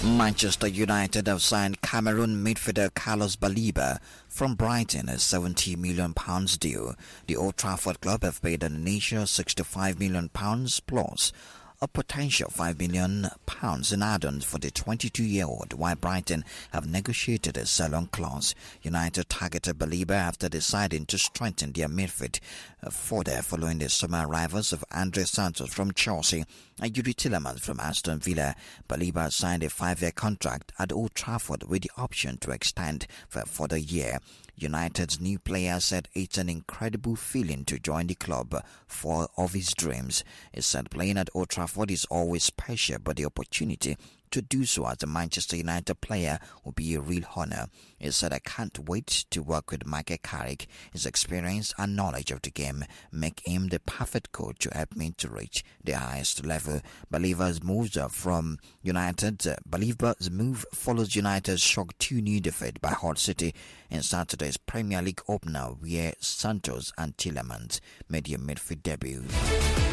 Manchester United have signed Cameroon midfielder Carlos Baleba from Brighton a £70 million deal. The Old Trafford club have paid an initial £65 million plus a potential £5 million in add-ons for the 22-year-old, while Brighton have negotiated a sell-on clause. United targeted Baleba after deciding to strengthen their midfield further following the summer arrivals of Andre Santos from Chelsea and Yuri Tillemans from Aston Villa. Baleba signed a 5-year contract at Old Trafford with the option to extend for a further year. United's new player said it's an incredible feeling to join the club of his dreams. He said playing at Old Trafford is always special, but the opportunity to do so as a Manchester United player will be a real honor. He said, I can't wait to work with Michael Carrick. His experience and knowledge of the game make him the perfect coach to help me to reach the highest level. Baleba's move follows United's shock 2-0 defeat by Hull City in Saturday's Premier League opener, where Santos and Tillemans made their midfield debut.